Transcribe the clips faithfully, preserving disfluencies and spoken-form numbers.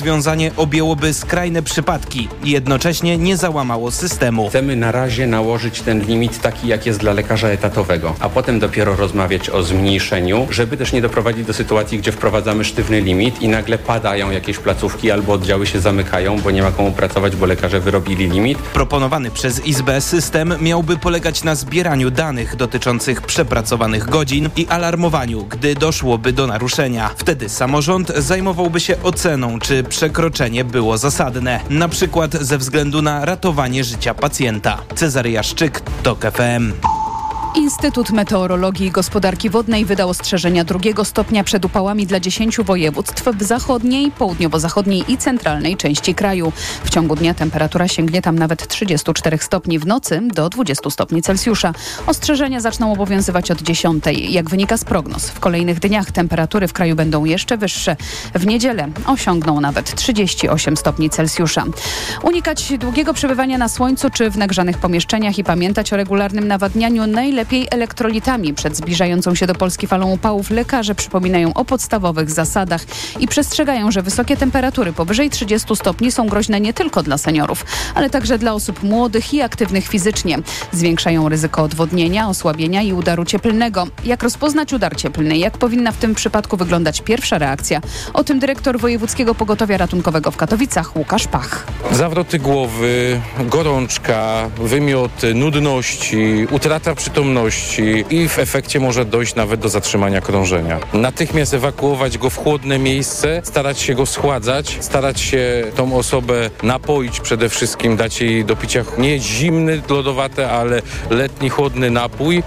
Rozwiązanie objęłoby skrajne przypadki i jednocześnie nie załamało systemu. Chcemy na razie nałożyć ten limit taki, jak jest dla lekarza etatowego, a potem dopiero rozmawiać o zmniejszeniu, żeby też nie doprowadzić do sytuacji, gdzie wprowadzamy sztywny limit i nagle padają jakieś placówki albo oddziały się zamykają, bo nie ma komu pracować, bo lekarze wyrobili limit. Proponowany przez Izbę system miałby polegać na zbieraniu danych dotyczących przepracowanych godzin i alarmowaniu, gdy doszłoby do naruszenia. Wtedy samorząd zajmowałby się oceną, czy przekroczenie było zasadne, na przykład ze względu na ratowanie życia pacjenta. Cezary Jaszczyk, TOK F M. Instytut Meteorologii i Gospodarki Wodnej wydał ostrzeżenia drugiego stopnia przed upałami dla dziesięciu województw w zachodniej, południowo-zachodniej i centralnej części kraju. W ciągu dnia temperatura sięgnie tam nawet trzydziestu czterech stopni, w nocy do dwudziestu stopni Celsjusza. Ostrzeżenia zaczną obowiązywać od dziesiątej. Jak wynika z prognoz, w kolejnych dniach temperatury w kraju będą jeszcze wyższe. W niedzielę osiągną nawet trzydzieści osiem stopni Celsjusza. Unikać długiego przebywania na słońcu czy w nagrzanych pomieszczeniach i pamiętać o regularnym nawadnianiu najlepiej Lepiej elektrolitami. Przed zbliżającą się do Polski falą upałów lekarze przypominają o podstawowych zasadach i przestrzegają, że wysokie temperatury powyżej trzydziestu stopni są groźne nie tylko dla seniorów, ale także dla osób młodych i aktywnych fizycznie. Zwiększają ryzyko odwodnienia, osłabienia i udaru cieplnego. Jak rozpoznać udar cieplny? Jak powinna w tym przypadku wyglądać pierwsza reakcja? O tym dyrektor Wojewódzkiego Pogotowia Ratunkowego w Katowicach Łukasz Pach. Zawroty głowy, gorączka, wymioty, nudności, utrata przytomności i w efekcie może dojść nawet do zatrzymania krążenia. Natychmiast ewakuować go w chłodne miejsce, starać się go schładzać, starać się tą osobę napoić przede wszystkim, dać jej do picia nie zimny, lodowate, ale letni, chłodny napój.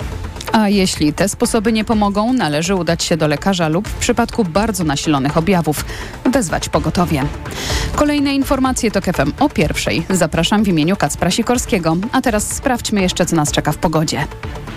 A jeśli te sposoby nie pomogą, należy udać się do lekarza lub w przypadku bardzo nasilonych objawów wezwać pogotowie. Kolejne informacje TOK F M o pierwszej. Zapraszam w imieniu Kacpra Sikorskiego. A teraz sprawdźmy jeszcze, co nas czeka w pogodzie.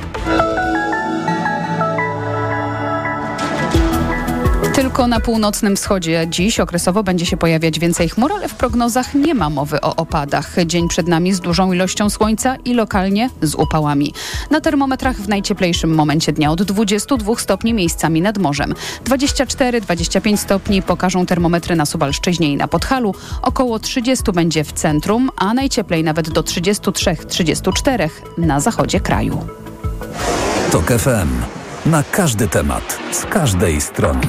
Tylko na północnym wschodzie dziś okresowo będzie się pojawiać więcej chmur, ale w prognozach nie ma mowy o opadach. Dzień przed nami z dużą ilością słońca i lokalnie z upałami. Na termometrach w najcieplejszym momencie dnia od dwudziestu dwóch stopni miejscami nad morzem. dwadzieścia cztery do dwudziestu pięciu stopni pokażą termometry na Suwalszczyźnie i na Podhalu. Około trzydziestu będzie w centrum, a najcieplej nawet do trzydziestu trzech do trzydziestu czterech na zachodzie kraju. TOK F M. Na każdy temat, z każdej strony.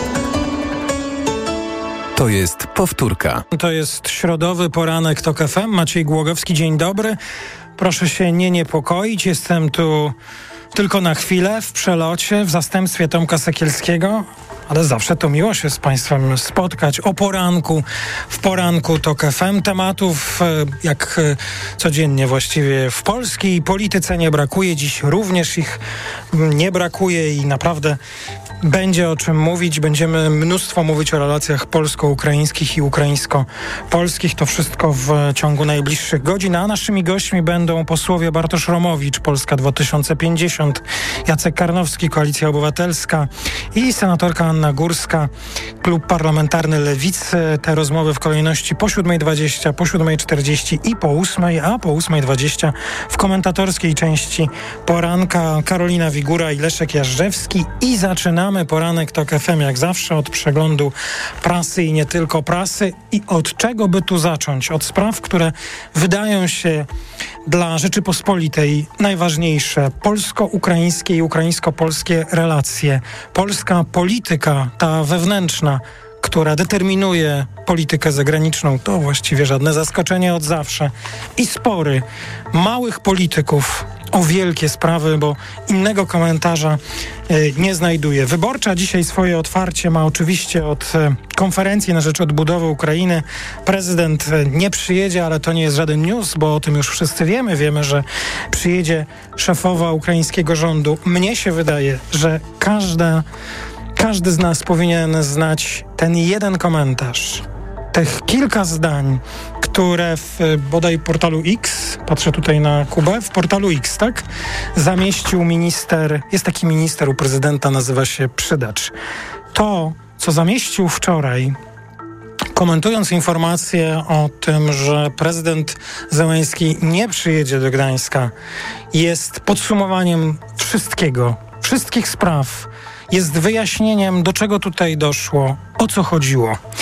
To jest powtórka. To jest środowy poranek TOK F M. Maciej Głogowski, dzień dobry. Proszę się nie niepokoić. Jestem tu tylko na chwilę, w przelocie, w zastępstwie Tomka Sekielskiego. Ale zawsze to miło się z Państwem spotkać o poranku, w poranku TOK F M. Tematów jak codziennie właściwie w polskiej polityce nie brakuje. Dziś również ich nie brakuje i naprawdę będzie o czym mówić. Będziemy mnóstwo mówić o relacjach polsko-ukraińskich i ukraińsko-polskich. To wszystko w ciągu najbliższych godzin. A naszymi gośćmi będą posłowie Bartosz Romowicz, Polska dwa tysiące pięćdziesiąt, Jacek Karnowski, Koalicja Obywatelska i senatorka Anna Górska, Klub Parlamentarny Lewicy. Te rozmowy w kolejności po siódmej dwadzieścia, po siódmej czterdzieści i po ósmej, a po ósmej dwadzieścia w komentatorskiej części poranka Karolina Wigura i Leszek Jażdżewski. I zaczynamy poranek TOK F M jak zawsze od przeglądu prasy i nie tylko prasy. I od czego by tu zacząć? Od spraw, które wydają się dla Rzeczypospolitej najważniejsze. Polsko-ukraińskie i ukraińsko-polskie relacje. Polska polityka, ta wewnętrzna, która determinuje politykę zagraniczną, to właściwie żadne zaskoczenie od zawsze. I spory małych polityków o wielkie sprawy, bo innego komentarza y, nie znajduję. Wyborcza dzisiaj swoje otwarcie ma oczywiście od y, konferencji na rzecz odbudowy Ukrainy. Prezydent y, nie przyjedzie, ale to nie jest żaden news, bo o tym już wszyscy wiemy. Wiemy, że przyjedzie szefowa ukraińskiego rządu. Mnie się wydaje, że każda Każdy z nas powinien znać ten jeden komentarz, tych kilka zdań, które w bodaj portalu X, patrzę tutaj na Kubę, w portalu X, tak, zamieścił minister, jest taki minister u prezydenta, nazywa się Przydacz. To, co zamieścił wczoraj, komentując informację o tym, że prezydent Zełenski nie przyjedzie do Gdańska, jest podsumowaniem wszystkiego, wszystkich spraw, jest wyjaśnieniem, do czego tutaj doszło, o co chodziło.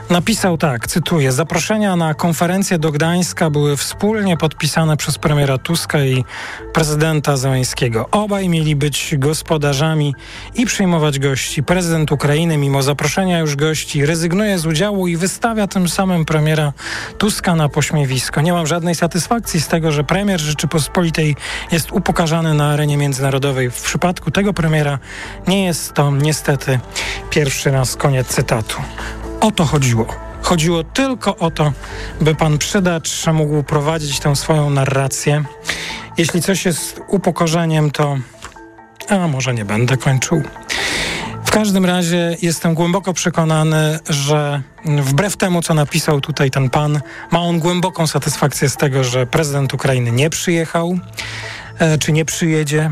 napisał tak, cytuję: zaproszenia na konferencję do Gdańska były wspólnie podpisane przez premiera Tuska i prezydenta Zełenskiego. Obaj mieli być gospodarzami i przyjmować gości. Prezydent Ukrainy, mimo zaproszenia już gości, rezygnuje z udziału i wystawia tym samym premiera Tuska na pośmiewisko. Nie mam żadnej satysfakcji z tego, że premier Rzeczypospolitej jest upokarzany na arenie międzynarodowej. W przypadku tego premiera nie jest to niestety pierwszy raz. Koniec cytatu. O to chodziło. Chodziło tylko o to, by pan Przydacz mógł prowadzić tę swoją narrację. Jeśli coś jest upokorzeniem, to a może nie będę kończył. W każdym razie jestem głęboko przekonany, że wbrew temu, co napisał tutaj ten pan, ma on głęboką satysfakcję z tego, że prezydent Ukrainy nie przyjechał, e, czy nie przyjedzie.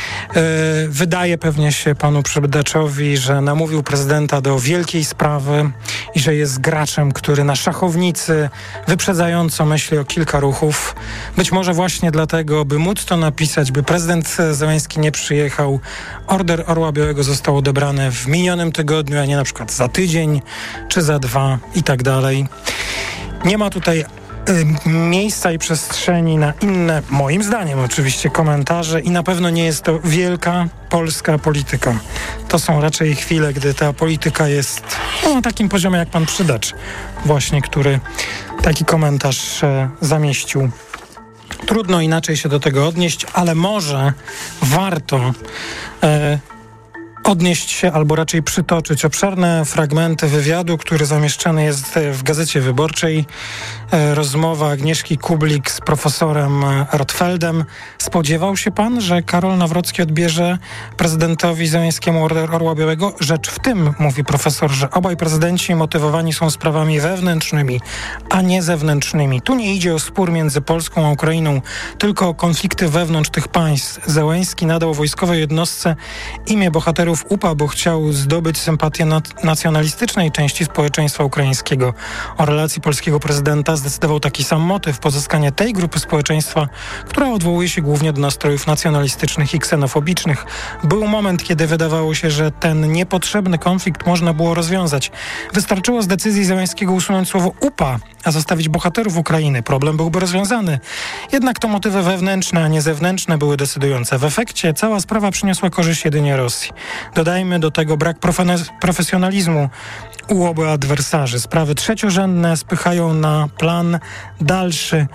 Wydaje pewnie się panu Przydaczowi, że namówił prezydenta do wielkiej sprawy i że jest graczem, który na szachownicy wyprzedzająco myśli o kilka ruchów. Być może właśnie dlatego, by móc to napisać, by prezydent Zełenski nie przyjechał, order Orła Białego został odebrany w minionym tygodniu, a nie na przykład za tydzień czy za dwa i tak dalej. Nie ma tutaj miejsca i przestrzeni na inne, moim zdaniem oczywiście, komentarze i na pewno nie jest to wielka polska polityka. To są raczej chwile, gdy ta polityka jest no, na takim poziomie jak pan Przydacz właśnie, który taki komentarz e, zamieścił. Trudno inaczej się do tego odnieść, ale może warto e, odnieść się, albo raczej przytoczyć obszerne fragmenty wywiadu, który zamieszczony jest w Gazecie Wyborczej. Rozmowa Agnieszki Kublik z profesorem Rotfeldem. Spodziewał się pan, że Karol Nawrocki odbierze prezydentowi Zełenskiemu order Orła Białego? Rzecz w tym, mówi profesor, że obaj prezydenci motywowani są sprawami wewnętrznymi, a nie zewnętrznymi. Tu nie idzie o spór między Polską a Ukrainą, tylko o konflikty wewnątrz tych państw. Zełenski nadał wojskowej jednostce imię bohaterów U P A, bo chciał zdobyć sympatię nacjonalistycznej części społeczeństwa ukraińskiego. O relacji polskiego prezydenta zdecydował taki sam motyw, pozyskanie tej grupy społeczeństwa, która odwołuje się głównie do nastrojów nacjonalistycznych i ksenofobicznych. Był moment, kiedy wydawało się, że ten niepotrzebny konflikt można było rozwiązać. Wystarczyło z decyzji Zełenskiego usunąć słowo U P A, a zostawić bohaterów Ukrainy. Problem byłby rozwiązany. Jednak to motywy wewnętrzne, a nie zewnętrzne były decydujące. W efekcie cała sprawa przyniosła korzyść jedynie Rosji. Dodajmy do tego brak profe- profesjonalizmu u obu adwersarzy. Sprawy trzeciorzędne spychają na plan dalszy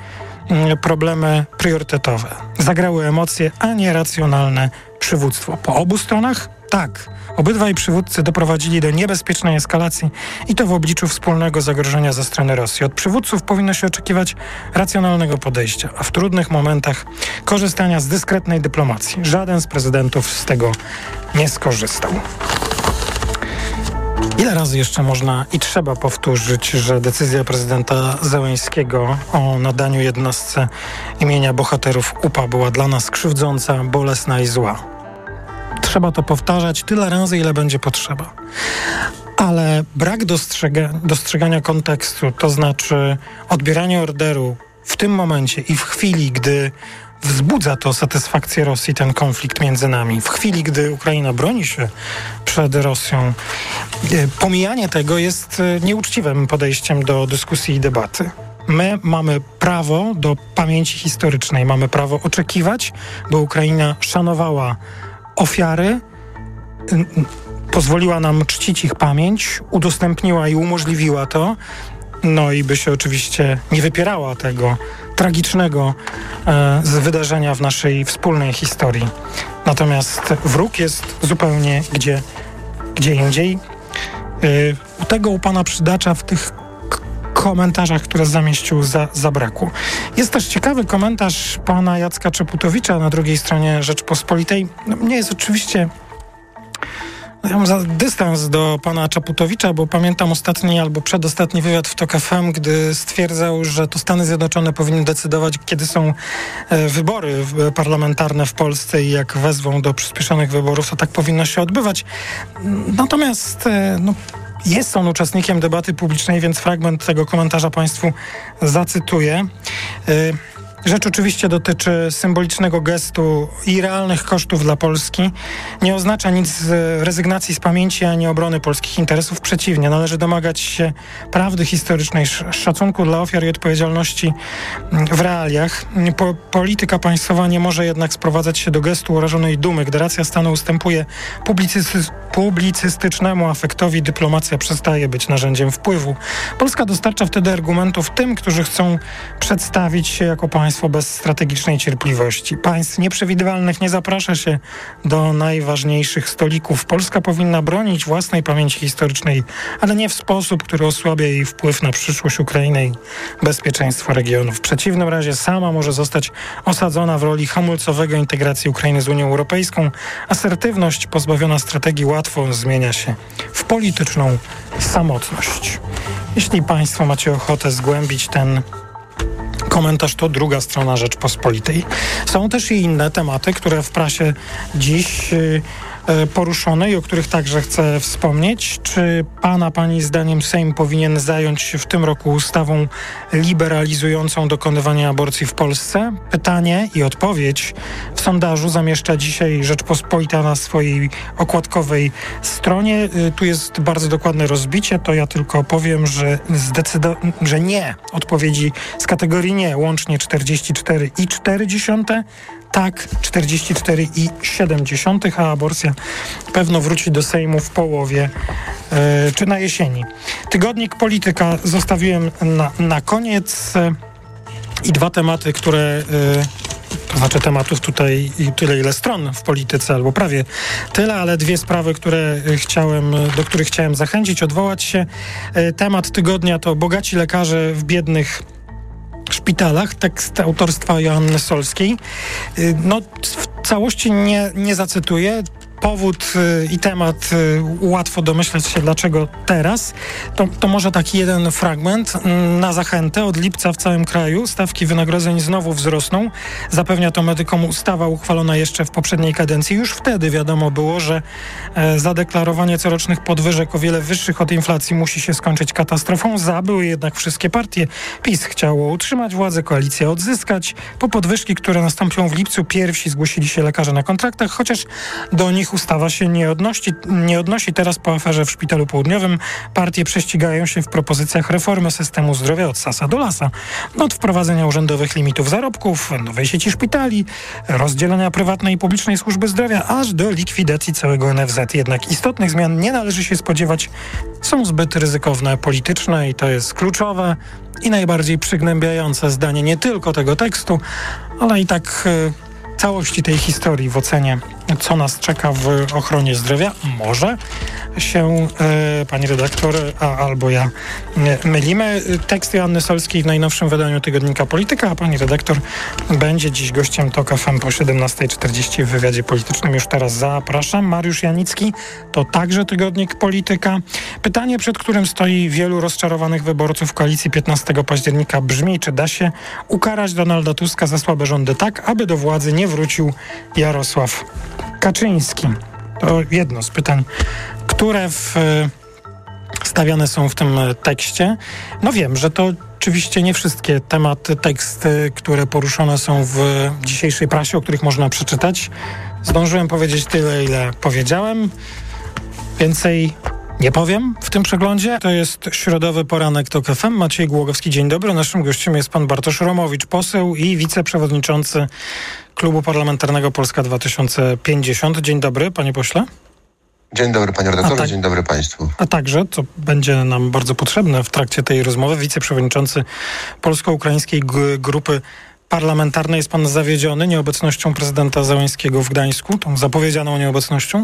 problemy priorytetowe. Zagrały emocje, a nie racjonalne przywództwo. Po obu stronach? Tak. Obydwaj przywódcy doprowadzili do niebezpiecznej eskalacji i to w obliczu wspólnego zagrożenia ze strony Rosji. Od przywódców powinno się oczekiwać racjonalnego podejścia, a w trudnych momentach korzystania z dyskretnej dyplomacji. Żaden z prezydentów z tego nie skorzystał. Ile razy jeszcze można i trzeba powtórzyć, że decyzja prezydenta Zełenskiego o nadaniu jednostce imienia bohaterów U P A była dla nas krzywdząca, bolesna i zła. Trzeba to powtarzać tyle razy, ile będzie potrzeba. Ale brak dostrzega, dostrzegania kontekstu, to znaczy odbieranie orderu w tym momencie i w chwili, gdy wzbudza to satysfakcję Rosji, ten konflikt między nami. W chwili, gdy Ukraina broni się przed Rosją, pomijanie tego jest nieuczciwym podejściem do dyskusji i debaty. My mamy prawo do pamięci historycznej, mamy prawo oczekiwać, by Ukraina szanowała ofiary, pozwoliła nam czcić ich pamięć, udostępniła i umożliwiła to, no i by się oczywiście nie wypierała tego tragicznego e, z wydarzenia w naszej wspólnej historii. Natomiast wróg jest zupełnie gdzie, gdzie indziej. E, u tego u pana Przydacza w tych k- komentarzach, które zamieścił, za, zabrakło. Jest też ciekawy komentarz pana Jacka Czaputowicza na drugiej stronie Rzeczpospolitej. No, mnie jest oczywiście... Ja mam za dystans do pana Czaputowicza, bo pamiętam ostatni albo przedostatni wywiad w TOK F M, gdy stwierdzał, że to Stany Zjednoczone powinny decydować, kiedy są e, wybory parlamentarne w Polsce i jak wezwą do przyspieszonych wyborów, to tak powinno się odbywać. Natomiast e, no, jest on uczestnikiem debaty publicznej, więc fragment tego komentarza państwu zacytuję. E, Rzecz oczywiście dotyczy symbolicznego gestu i realnych kosztów dla Polski. Nie oznacza nic z rezygnacji z pamięci ani obrony polskich interesów. Przeciwnie, należy domagać się prawdy historycznej, szacunku dla ofiar i odpowiedzialności w realiach. Po, polityka państwowa nie może jednak sprowadzać się do gestu urażonej dumy. Gdy racja stanu ustępuje publicysty- publicystycznemu afektowi, dyplomacja przestaje być narzędziem wpływu. Polska dostarcza wtedy argumentów tym, którzy chcą przedstawić się jako państwo bez strategicznej cierpliwości. Państw nieprzewidywalnych nie zaprasza się do najważniejszych stolików. Polska powinna bronić własnej pamięci historycznej, ale nie w sposób, który osłabia jej wpływ na przyszłość Ukrainy i bezpieczeństwo regionu. W przeciwnym razie sama może zostać osadzona w roli hamulcowego integracji Ukrainy z Unią Europejską. Asertywność pozbawiona strategii łatwo zmienia się w polityczną samotność. Jeśli państwo macie ochotę zgłębić ten komentarz, to druga strona Rzeczpospolitej. Są też i inne tematy, które w prasie dziś yy, poruszone i o których także chcę wspomnieć. Czy pana, pani zdaniem Sejm powinien zająć się w tym roku ustawą liberalizującą dokonywanie aborcji w Polsce? Pytanie i odpowiedź w sondażu zamieszcza dzisiaj Rzeczpospolita na swojej okładkowej stronie. Tu jest bardzo dokładne rozbicie, to ja tylko powiem, że zdecydo- że nie. Odpowiedzi z kategorii nie, łącznie czterdzieści cztery i cztery dziesiąte. Tak, czterdzieści cztery i siedem dziesiątych, a aborcja pewno wróci do Sejmu w połowie yy, czy na jesieni. Tygodnik Polityka zostawiłem na, na koniec yy, i dwa tematy, które... Yy, to znaczy tematów tutaj i tyle, ile stron w polityce, albo prawie tyle, ale dwie sprawy, które chciałem, do których chciałem zachęcić, odwołać się. Yy, temat tygodnia to bogaci lekarze w biednych szpitalach, tekst autorstwa Joanny Solskiej. No, w całości nie, nie zacytuję. Powód y, i temat y, łatwo domyśleć się, dlaczego teraz. To, to może taki jeden fragment. Na zachętę od lipca w całym kraju stawki wynagrodzeń znowu wzrosną. Zapewnia to medykom ustawa uchwalona jeszcze w poprzedniej kadencji. Już wtedy wiadomo było, że e, zadeklarowanie corocznych podwyżek o wiele wyższych od inflacji musi się skończyć katastrofą. Za były jednak wszystkie partie. PiS chciało utrzymać władzę, koalicję odzyskać. Po podwyżki, które nastąpią w lipcu, pierwsi zgłosili się lekarze na kontraktach, chociaż do nich ustawa się nie odnosi, nie odnosi. Teraz po aferze w Szpitalu Południowym partie prześcigają się w propozycjach reformy systemu zdrowia od sasa do lasa. Od wprowadzenia urzędowych limitów zarobków, nowej sieci szpitali, rozdzielenia prywatnej i publicznej służby zdrowia, aż do likwidacji całego N F Z. Jednak istotnych zmian nie należy się spodziewać. Są zbyt ryzykowne, polityczne i to jest kluczowe i najbardziej przygnębiające zdanie nie tylko tego tekstu, ale i tak... Yy, całości tej historii w ocenie, co nas czeka w ochronie zdrowia. Może się e, pani redaktor, a albo ja e, mylimy. Tekst Joanny Solskiej w najnowszym wydaniu tygodnika Polityka, a pani redaktor będzie dziś gościem TOK F M po siedemnasta czterdzieści w wywiadzie politycznym. Już teraz zapraszam. Mariusz Janicki, to także tygodnik Polityka. Pytanie, przed którym stoi wielu rozczarowanych wyborców koalicji piętnastego października brzmi, czy da się ukarać Donalda Tuska za słabe rządy tak, aby do władzy nie wrócił Jarosław Kaczyński. To jedno z pytań, które w, stawiane są w tym tekście. No wiem, że to oczywiście nie wszystkie tematy, teksty, które poruszone są w dzisiejszej prasie, o których można przeczytać. Zdążyłem powiedzieć tyle, ile powiedziałem. Więcej nie powiem w tym przeglądzie. To jest środowy poranek TOK F M. Maciej Głogowski, dzień dobry. Naszym gościem jest pan Bartosz Romowicz, poseł i wiceprzewodniczący Klubu Parlamentarnego Polska dwa tysiące pięćdziesiąt. Dzień dobry, panie pośle. Dzień dobry, panie redaktorze, tak, dzień dobry państwu. A także, co będzie nam bardzo potrzebne w trakcie tej rozmowy, wiceprzewodniczący Polsko-Ukraińskiej G- Grupy Parlamentarnej. Jest pan zawiedziony nieobecnością prezydenta Zełenskiego w Gdańsku, tą zapowiedzianą nieobecnością?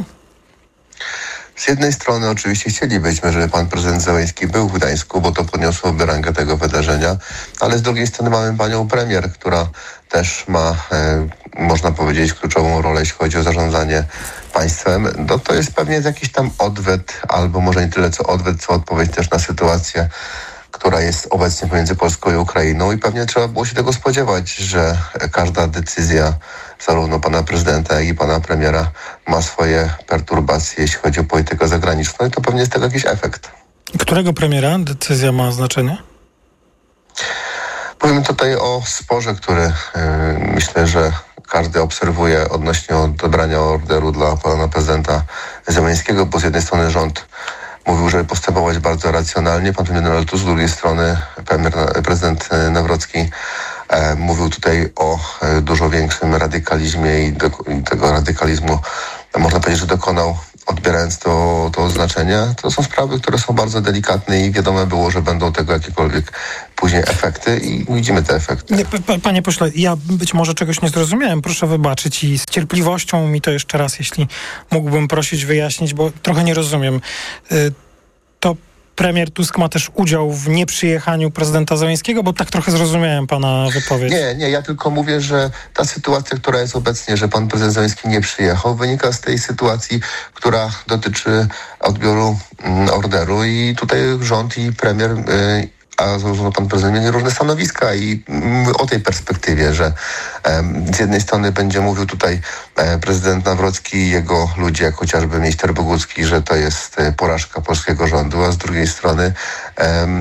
Z jednej strony oczywiście chcielibyśmy, żeby pan prezydent Zełenski był w Gdańsku, bo to podniosłoby rangę tego wydarzenia, ale z drugiej strony mamy panią premier, która też ma, e, można powiedzieć, kluczową rolę, jeśli chodzi o zarządzanie państwem. No to jest pewnie jakiś tam odwet, albo może nie tyle co odwet, co odpowiedź też na sytuację, która jest obecnie pomiędzy Polską i Ukrainą i pewnie trzeba było się tego spodziewać, że każda decyzja zarówno pana prezydenta, jak i pana premiera ma swoje perturbacje, jeśli chodzi o politykę zagraniczną i to pewnie jest tego jakiś efekt. Którego premiera decyzja ma znaczenie? Mówimy tutaj o sporze, który yy, myślę, że każdy obserwuje odnośnie odebrania orderu dla pana prezydenta Zełenskiego, bo z jednej strony rząd mówił, żeby postępować bardzo racjonalnie, pan premier Donald Tusk, z drugiej strony premier, prezydent Nawrocki e, mówił tutaj o e, dużo większym radykalizmie i, do, i tego radykalizmu można powiedzieć, że dokonał, odbierając to, to oznaczenie. To są sprawy, które są bardzo delikatne i wiadomo było, że będą tego jakiekolwiek później efekty i widzimy te efekty. Nie, p- panie pośle, ja być może czegoś nie zrozumiałem, proszę wybaczyć i z cierpliwością mi to jeszcze raz, jeśli mógłbym prosić wyjaśnić, bo trochę nie rozumiem. Y- to premier Tusk ma też udział w nieprzyjechaniu prezydenta Zełenskiego, bo tak trochę zrozumiałem pana wypowiedź. Nie, nie, ja tylko mówię, że ta sytuacja, która jest obecnie, że pan prezydent Zełenski nie przyjechał, wynika z tej sytuacji, która dotyczy odbioru mm, orderu i tutaj rząd i premier y, a zarówno pan prezydent mieli różne stanowiska i mówię o tej perspektywie, że um, z jednej strony będzie mówił tutaj e, prezydent Nawrocki i jego ludzie, jak chociażby minister Bogucki, że to jest e, porażka polskiego rządu, a z drugiej strony e,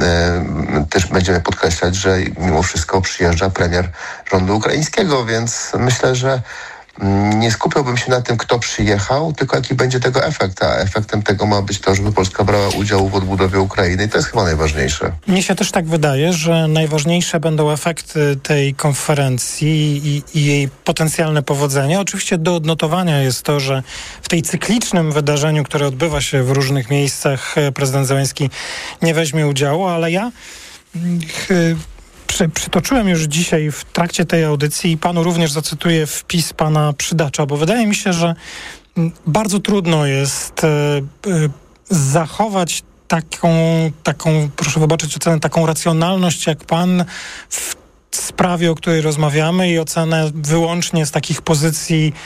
e, też będziemy podkreślać, że mimo wszystko przyjeżdża premier rządu ukraińskiego, więc myślę, że nie skupiałbym się na tym, kto przyjechał, tylko jaki będzie tego efekt. A efektem tego ma być to, żeby Polska brała udział w odbudowie Ukrainy i to jest chyba najważniejsze. Mnie się też tak wydaje, że najważniejsze będą efekty tej konferencji i, i jej potencjalne powodzenie. Oczywiście do odnotowania jest to, że w tej cyklicznym wydarzeniu, które odbywa się w różnych miejscach, prezydent Zełenski nie weźmie udziału, ale ja... Ch- Przy, przytoczyłem już dzisiaj w trakcie tej audycji i panu również zacytuję wpis pana Przydacza, bo wydaje mi się, że bardzo trudno jest e, e, zachować taką, taką, proszę wybaczyć ocenę, taką racjonalność jak pan w sprawie, o której rozmawiamy i ocenę wyłącznie z takich pozycji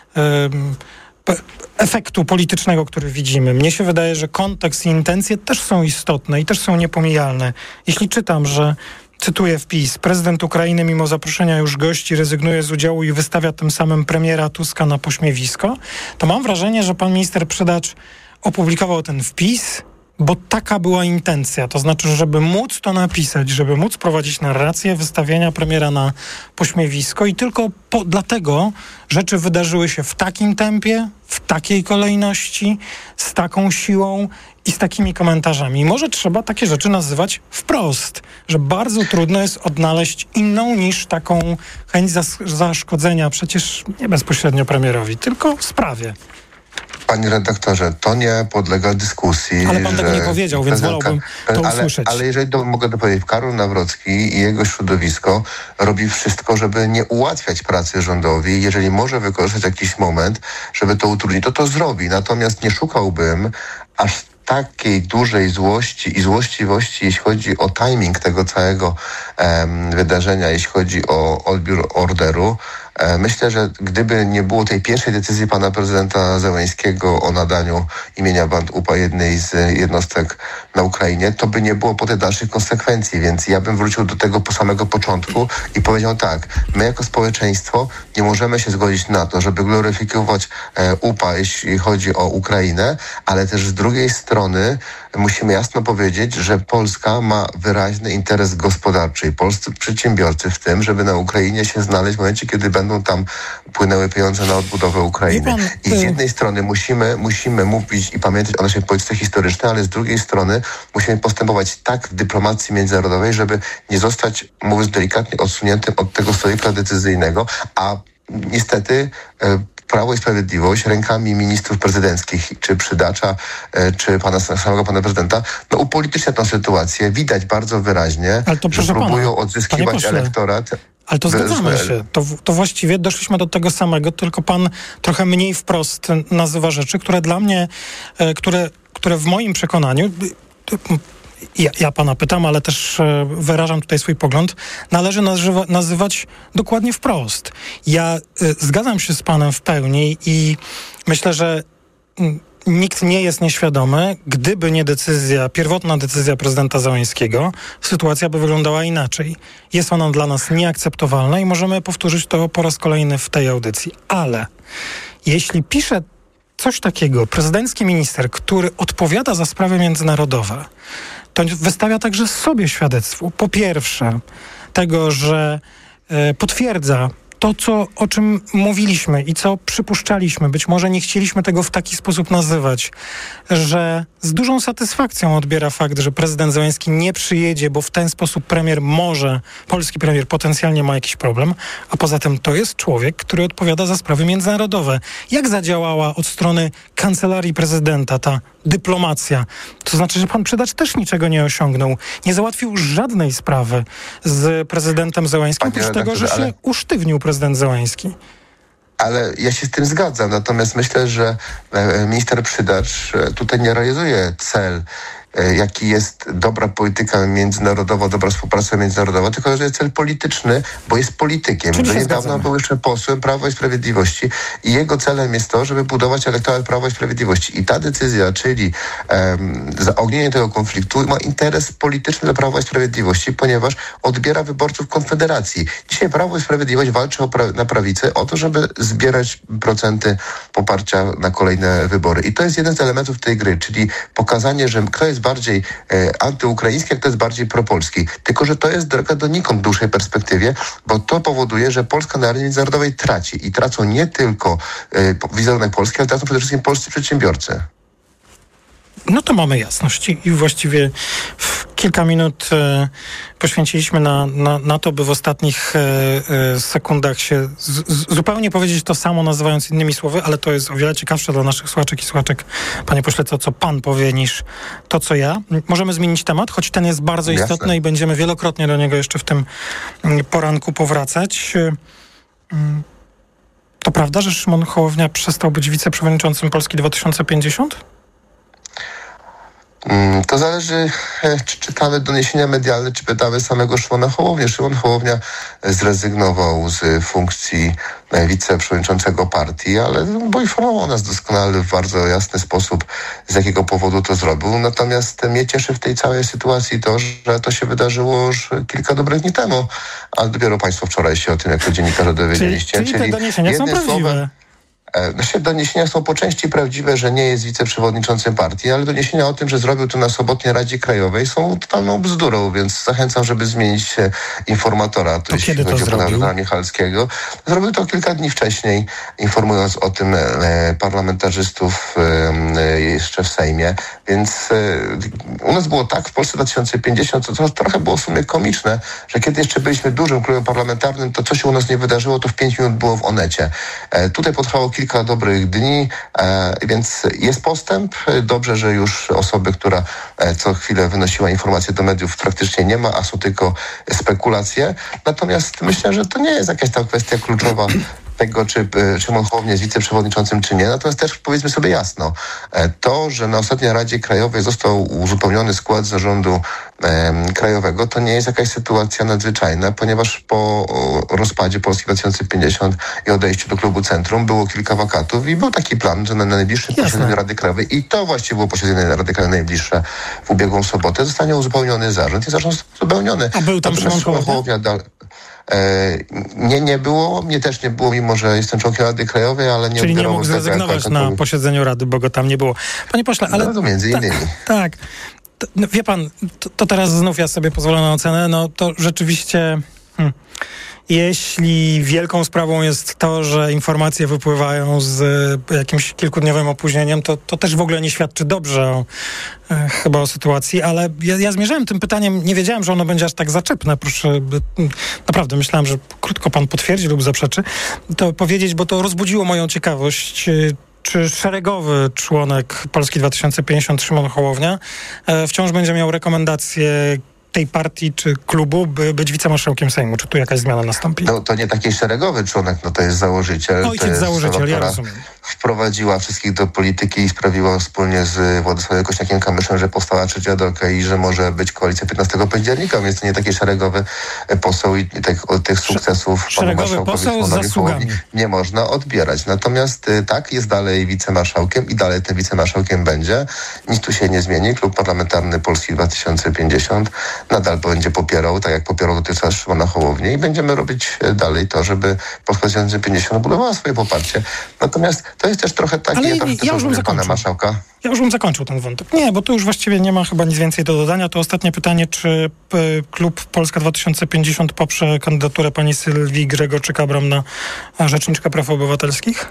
e, efektu politycznego, który widzimy. Mnie się wydaje, że kontekst i intencje też są istotne i też są niepomijalne. Jeśli czytam, że cytuję wpis. Prezydent Ukrainy mimo zaproszenia już gości rezygnuje z udziału i wystawia tym samym premiera Tuska na pośmiewisko, to mam wrażenie, że pan minister Przydacz opublikował ten wpis, bo taka była intencja. To znaczy, żeby móc to napisać, żeby móc prowadzić narrację wystawienia premiera na pośmiewisko i tylko po, dlatego rzeczy wydarzyły się w takim tempie, w takiej kolejności, z taką siłą i z takimi komentarzami. I może trzeba takie rzeczy nazywać wprost, że bardzo trudno jest odnaleźć inną niż taką chęć zas- zaszkodzenia przecież nie bezpośrednio premierowi, tylko w sprawie. Panie redaktorze, to nie podlega dyskusji. Ale pan że tego nie powiedział, więc wolałbym to ale, usłyszeć. Ale jeżeli do, mogę dopowiedzieć, Karol Nawrocki i jego środowisko robi wszystko, żeby nie ułatwiać pracy rządowi. Jeżeli może wykorzystać jakiś moment, żeby to utrudnić, to to zrobi. Natomiast nie szukałbym aż takiej dużej złości i złośliwości, jeśli chodzi o timing tego całego um, wydarzenia, jeśli chodzi o odbiór orderu. Myślę, że gdyby nie było tej pierwszej decyzji pana prezydenta Zełenskiego o nadaniu imienia Band U P A jednej z jednostek na Ukrainie, to by nie było potem dalszych konsekwencji, więc ja bym wrócił do tego po samego początku i powiedział tak, my jako społeczeństwo nie możemy się zgodzić na to, żeby gloryfikować U P A, jeśli chodzi o Ukrainę, ale też z drugiej strony musimy jasno powiedzieć, że Polska ma wyraźny interes gospodarczy i polscy przedsiębiorcy w tym, żeby na Ukrainie się znaleźć w momencie, kiedy będą tam płynęły pieniądze na odbudowę Ukrainy. Pan, I z jednej strony musimy, musimy mówić i pamiętać o naszej polityce historycznej, ale z drugiej strony musimy postępować tak w dyplomacji międzynarodowej, żeby nie zostać, mówiąc delikatnie, odsuniętym od tego stolika decyzyjnego, a niestety e, Prawo i Sprawiedliwość rękami ministrów prezydenckich, czy Przydacza, czy pana samego pana prezydenta, no upolitycznia tę sytuację. Widać bardzo wyraźnie, że próbują pana, odzyskiwać elektorat. Ale to zgadzamy się. To, to właściwie doszliśmy do tego samego, tylko pan trochę mniej wprost nazywa rzeczy, które dla mnie, które, które w moim przekonaniu... Ja, ja pana pytam, ale też e, wyrażam tutaj swój pogląd, należy nazywa, nazywać dokładnie wprost. Ja e, zgadzam się z panem w pełni i myślę, że m, nikt nie jest nieświadomy, gdyby nie decyzja, pierwotna decyzja prezydenta Zełenskiego, sytuacja by wyglądała inaczej. Jest ona dla nas nieakceptowalna i możemy powtórzyć to po raz kolejny w tej audycji. Ale jeśli pisze coś takiego prezydencki minister, który odpowiada za sprawy międzynarodowe, to wystawia także sobie świadectwo. Po pierwsze, tego, że e, potwierdza to, co, o czym mówiliśmy i co przypuszczaliśmy, być może nie chcieliśmy tego w taki sposób nazywać, że z dużą satysfakcją odbiera fakt, że prezydent Zełenski nie przyjedzie, bo w ten sposób premier może, polski premier potencjalnie ma jakiś problem, a poza tym to jest człowiek, który odpowiada za sprawy międzynarodowe. Jak zadziałała od strony kancelarii prezydenta ta dyplomacja? To znaczy, że pan Przydacz też niczego nie osiągnął. Nie załatwił żadnej sprawy z prezydentem Zełenskim, oprócz tego, że się ale... usztywnił prezydent Zełenski. Ale ja się z tym zgadzam. Natomiast myślę, że minister Przydacz tutaj nie realizuje cel, jaki jest dobra polityka międzynarodowa, dobra współpraca międzynarodowa, tylko że jest cel polityczny, bo jest politykiem. Do niedawna był jeszcze posłem Prawa i Sprawiedliwości i jego celem jest to, żeby budować elektorat Prawa i Sprawiedliwości. I ta decyzja, czyli um, zaognienie tego konfliktu, ma interes polityczny dla Prawa i Sprawiedliwości, ponieważ odbiera wyborców Konfederacji. Dzisiaj Prawo i Sprawiedliwość walczy o pra- na prawicy o to, żeby zbierać procenty poparcia na kolejne wybory. I to jest jeden z elementów tej gry, czyli pokazanie, że kto jest bardziej e, antyukraiński, jak to jest bardziej propolski. Tylko, że to jest droga donikąd w dłuższej perspektywie, bo to powoduje, że Polska na arenie międzynarodowej traci. I tracą nie tylko e, wizerunek Polski, ale tracą przede wszystkim polscy przedsiębiorcy. No to mamy jasność i właściwie kilka minut e, poświęciliśmy na, na, na to, by w ostatnich e, e, sekundach się z, z, zupełnie powiedzieć to samo, nazywając innymi słowy, ale to jest o wiele ciekawsze dla naszych słuchaczek i słuchaczek, panie pośle, to co pan powie, niż to, co ja. Możemy zmienić temat, choć ten jest bardzo Jasne. istotny i będziemy wielokrotnie do niego jeszcze w tym poranku powracać. To prawda, że Szymon Hołownia przestał być wiceprzewodniczącym Polski dwa tysiące pięćdziesiąt? To zależy, czy czytamy doniesienia medialne, czy pytamy samego Szymona Hołownię. Szymon Hołownia zrezygnował z funkcji wiceprzewodniczącego partii, ale poinformował nas doskonale w bardzo jasny sposób, z jakiego powodu to zrobił. Natomiast mnie cieszy w tej całej sytuacji to, że to się wydarzyło już kilka dobrych dni temu, a dopiero państwo wczoraj się o tym jako dziennikarze dowiedzieliście. Czyli, czyli te doniesienia są prawdziwe. Słowem, Nasze doniesienia są po części prawdziwe, że nie jest wiceprzewodniczącym partii, ale doniesienia o tym, że zrobił to na sobotniej Radzie Krajowej, są totalną bzdurą, więc zachęcam, żeby zmienić informatora. To jeśli kiedy chodzi to o pana Michalskiego. Zrobił to kilka dni wcześniej, informując o tym e, parlamentarzystów e, jeszcze w Sejmie. Więc e, u nas było tak w Polsce dwa tysiące pięćdziesiąt, to, to trochę było w sumie komiczne, że kiedy jeszcze byliśmy dużym klubem parlamentarnym, to co się u nas nie wydarzyło, to w pięć minut było w Onecie. E, tutaj potrwało kilka kilka dobrych dni, e, więc jest postęp. Dobrze, że już osoby, która e, co chwilę wynosiła informacje do mediów, praktycznie nie ma, a są tylko spekulacje. Natomiast myślę, że to nie jest jakaś ta kwestia kluczowa tego, czy Szymon Hołownia jest wiceprzewodniczącym, czy nie. Natomiast też powiedzmy sobie jasno, to, że na ostatniej Radzie Krajowej został uzupełniony skład zarządu e, krajowego, to nie jest jakaś sytuacja nadzwyczajna, ponieważ po rozpadzie Polski dwa tysiące pięćdziesiąt i odejściu do klubu Centrum było kilka wakatów i był taki plan, że na, na najbliższym Jasne. posiedzeniu Rady Krajowej, i to właściwie było posiedzenie Rady Krajowej najbliższe w ubiegłą sobotę, zostanie uzupełniony zarząd i zarząd uzupełniony. A był tam Szymon Hołownia? E, nie, nie było. Mnie też nie było, mimo że jestem członkiem Rady Krajowej, ale nie Czyli nie mógł zrezygnować jako, jako... na posiedzeniu Rady, bo go tam nie było. Panie pośle, ale... No to między innymi. Tak. tak. To, no, wie pan, to, to teraz znów ja sobie pozwolę na ocenę, no to rzeczywiście... Hmm. Jeśli wielką sprawą jest to, że informacje wypływają z jakimś kilkudniowym opóźnieniem, to, to też w ogóle nie świadczy dobrze o, e, chyba o sytuacji, ale ja, ja zmierzałem tym pytaniem, nie wiedziałem, że ono będzie aż tak zaczepne. Proszę, naprawdę myślałem, że krótko pan potwierdzi lub zaprzeczy, to powiedzieć, bo to rozbudziło moją ciekawość. Czy szeregowy członek Polski dwa tysiące pięćdziesiąt Szymon Hołownia e, wciąż będzie miał rekomendacje tej partii czy klubu, by być wicemarszałkiem Sejmu? Czy tu jakaś zmiana nastąpi? No to nie taki szeregowy członek, no to jest założyciel. Ojciec to jest założyciel, ja rozumiem. Wprowadziła wszystkich do polityki i sprawiła wspólnie z Władysławem Kosiniakiem-Kamyszem, że powstała trzecia droga i że może być koalicja piętnastego października, więc to nie taki szeregowy poseł i tych, tych sukcesów panu marszałkowi Szymonowi nie można odbierać. Natomiast tak, jest dalej wicemarszałkiem i dalej tym wicemarszałkiem będzie. Nic tu się nie zmieni. Klub Parlamentarny Polski dwa tysiące pięćdziesiąt nadal będzie popierał, tak jak popierał dotychczas Szymona Hołownię i będziemy robić dalej to, żeby Polska dwa tysiące pięćdziesiąt budowała swoje poparcie. Natomiast to jest też trochę takie, Ale ja, ja, ja już bym pana marszałka. Ja już bym zakończył ten wątek. Nie, bo tu już właściwie nie ma chyba nic więcej do dodania. To ostatnie pytanie, czy p- klub Polska dwa tysiące pięćdziesiąt poprze kandydaturę pani Sylwii Grzegorczyk-Abram na Rzeczniczkę Praw Obywatelskich?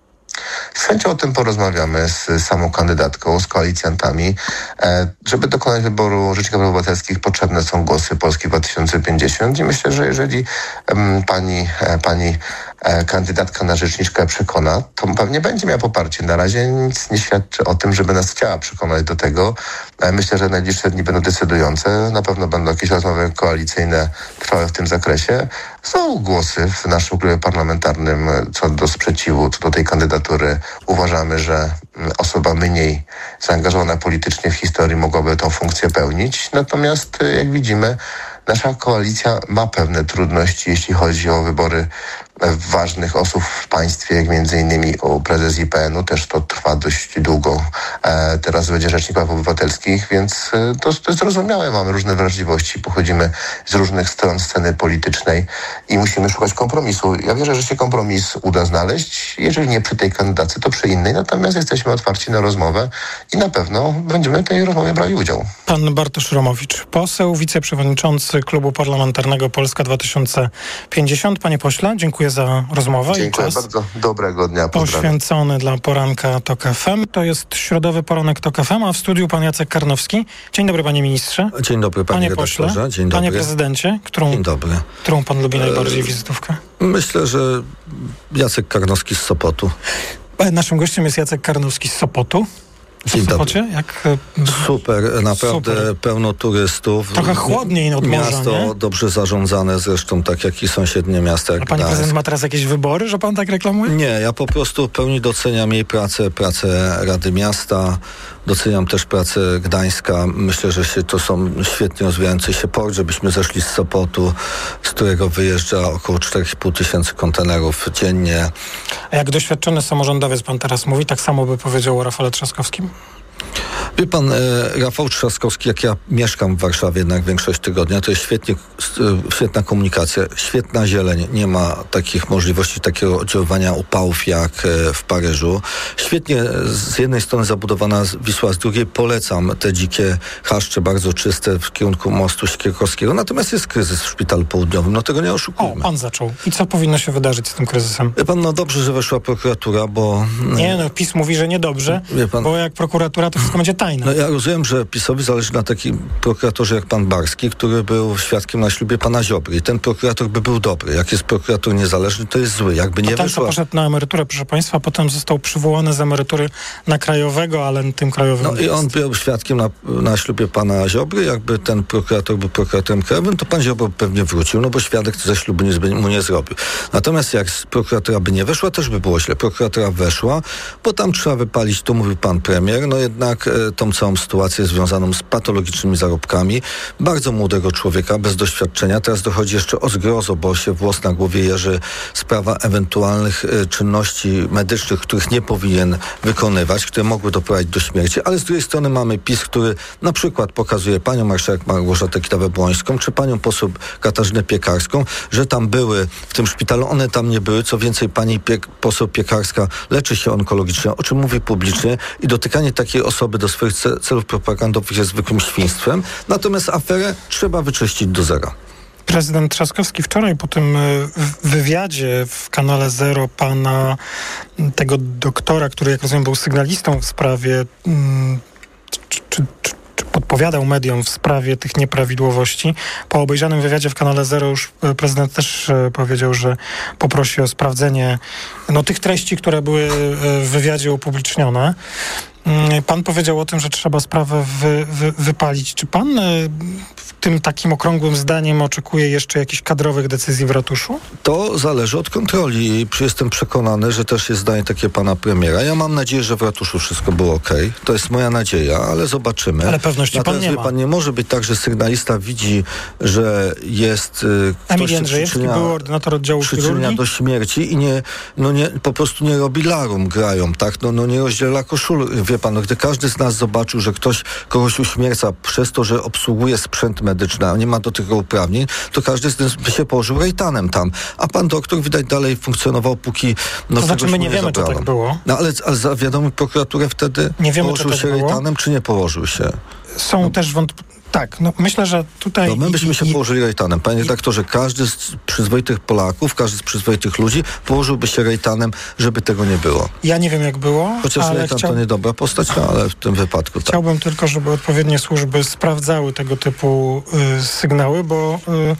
Z chęcią o tym porozmawiamy z samą kandydatką, z koalicjantami. E, żeby dokonać wyboru Rzecznika Praw Obywatelskich potrzebne są głosy Polski dwa tysiące pięćdziesiąt i myślę, że jeżeli em, pani, e, pani e, kandydatka na rzeczniczkę przekona, to pewnie będzie miała poparcie. Na razie nic nie świadczy o tym, żeby nas chciała przekonać do tego. E, myślę, że najbliższe dni będą decydujące. Na pewno będą jakieś rozmowy koalicyjne trwałe w tym zakresie. Są głosy w naszym klubie parlamentarnym co do sprzeciwu, co do tej kandydatury. Uważamy, że osoba mniej zaangażowana politycznie w historii mogłaby tą funkcję pełnić. Natomiast, jak widzimy, nasza koalicja ma pewne trudności, jeśli chodzi o wybory ważnych osób w państwie, jak między innymi o prezes I P N u. Też to trwa dość długo. E, teraz będzie Rzecznik Praw Obywatelskich, więc to, to jest zrozumiałe. Mamy różne wrażliwości, pochodzimy z różnych stron sceny politycznej i musimy szukać kompromisu. Ja wierzę, że się kompromis uda znaleźć. Jeżeli nie przy tej kandydacie, to przy innej. Natomiast jesteśmy otwarci na rozmowę i na pewno będziemy w tej rozmowie brali udział. Pan Bartosz Romowicz, poseł, wiceprzewodniczący Klubu Parlamentarnego Polska dwa tysiące pięćdziesiąt. Panie pośle, dziękuję za rozmowę. Dziękuję i czas bardzo. Dobrego dnia. Pozdrawiam. Poświęcony dla poranka TOK F M. To jest środowy poranek TOK F M, a w studiu pan Jacek Karnowski. Dzień dobry, panie ministrze. Dzień dobry, panie, panie pośle. redaktorze. Dzień dobry. Panie prezydencie, którą, Dzień dobry. którą pan lubi najbardziej wizytówkę? Myślę, że Jacek Karnowski z Sopotu. Naszym gościem jest Jacek Karnowski z Sopotu. Dzień w Sopocie? dobry. Jak, Super, naprawdę super. Pełno turystów. Trochę chłodniej od morza, Miasto nie? dobrze zarządzane, zresztą tak jak i sąsiednie miasta jak A pani Gdańsk. prezydent ma teraz jakieś wybory, że pan tak reklamuje? Nie, ja po prostu w pełni doceniam jej pracę, pracę Rady Miasta, doceniam też pracę Gdańska. Myślę, że się, to są świetnie rozwijający się port, żebyśmy zeszli z Sopotu, z którego wyjeżdża około cztery i pół tysięcy kontenerów dziennie. A jak doświadczony samorządowiec pan teraz mówi, tak samo by powiedział o Rafale Trzaskowskim? Wie pan, e, Rafał Trzaskowski, jak ja mieszkam w Warszawie jednak większość tygodnia, to jest świetnie, e, świetna komunikacja, świetna zieleń. Nie ma takich możliwości, takiego oddziaływania upałów jak e, w Paryżu. Świetnie z jednej strony zabudowana Wisła, z drugiej polecam te dzikie chaszcze, bardzo czyste w kierunku mostu Siekierkowskiego. Natomiast jest kryzys w Szpitalu Południowym, no tego nie oszukujmy. O, pan zaczął. I co powinno się wydarzyć z tym kryzysem? Wie pan, no dobrze, że weszła prokuratura, bo... Nie, no PiS mówi, że niedobrze, Wie pan, bo jak prokuratura, to wszystko będzie tajne. No ja rozumiem, że PiS-owi zależy na takim prokuratorze jak pan Barski, który był świadkiem na ślubie pana Ziobry. I ten prokurator by był dobry. Jak jest prokurator niezależny, to jest zły. Jakby nie Potem wyszła... co poszedł na emeryturę, proszę państwa, potem został przywołany z emerytury na krajowego, ale tym krajowym No i on jest. był świadkiem na, na ślubie pana Ziobry. Jakby ten prokurator był prokuratorem krajowym, to pan Ziobro pewnie wrócił, no bo świadek ze ślubu nic by mu nie zrobił. Natomiast jak prokuratura by nie weszła, też by było źle. Prokuratura weszła, bo tam trzeba wypalić, to mówił pan premier, no jednak e, tą całą sytuację związaną z patologicznymi zarobkami bardzo młodego człowieka, bez doświadczenia. Teraz dochodzi jeszcze o zgrozo, bo się włos na głowie jeży, sprawa ewentualnych e, czynności medycznych, których nie powinien wykonywać, które mogły doprowadzić do śmierci, ale z drugiej strony mamy PiS, który na przykład pokazuje panią marszałek Małgorzatę Kidawę-Błońską, czy panią poseł Katarzynę Piekarską, że tam były w tym szpitalu, one tam nie były. Co więcej, pani Piek- poseł Piekarska leczy się onkologicznie, o czym mówi publicznie i dotykanie takiej osoby do swoich ce- celów propagandowych jest zwykłym świństwem. Natomiast aferę trzeba wyczyścić do zera. Prezydent Trzaskowski wczoraj po tym wywiadzie w kanale Zero pana tego doktora, który jak rozumiem był sygnalistą w sprawie czy, czy, czy, czy podpowiadał mediom w sprawie tych nieprawidłowości. Po obejrzanym wywiadzie w kanale Zero już prezydent też powiedział, że poprosi o sprawdzenie no, tych treści, które były w wywiadzie upublicznione. Pan powiedział o tym, że trzeba sprawę wy, wy, wypalić. Czy pan y, tym takim okrągłym zdaniem oczekuje jeszcze jakichś kadrowych decyzji w ratuszu? To zależy od kontroli i jestem przekonany, że też jest zdanie takie pana premiera. Ja mam nadzieję, że w ratuszu wszystko było okej. To jest moja nadzieja, ale zobaczymy. Ale pewności pan nie ma. Pan nie może być tak, że sygnalista widzi, że jest y, Emil ktoś Jędrzejewski był ordynator oddziału przyczynia chirurgii do śmierci i nie, no nie, po prostu nie robi larum, grają, tak? No, no nie rozdziela koszul. wie pan, no, gdy każdy z nas zobaczył, że ktoś kogoś uśmierca przez to, że obsługuje sprzęt medyczny, a nie ma do tego uprawnień, to każdy z nas by się położył rejtanem tam. A pan doktor widać dalej funkcjonował, póki... No, to znaczy my nie wiemy, zabrano. czy tak było. No ale, ale zawiadomił prokuraturę wtedy, nie wiemy, położył czy tak się było. rejtanem, czy nie położył się? Są no. też wątpliwości. Tak, no myślę, że tutaj... No my byśmy i, się i, położyli rejtanem. Panie redaktorze, każdy z przyzwoitych Polaków, każdy z przyzwoitych ludzi położyłby się rejtanem, żeby tego nie było. Ja nie wiem, jak było, Chociaż ale rejtan chciał... to niedobra postać, no, ale w tym wypadku tak. Chciałbym tylko, żeby odpowiednie służby sprawdzały tego typu y, sygnały, bo... Y,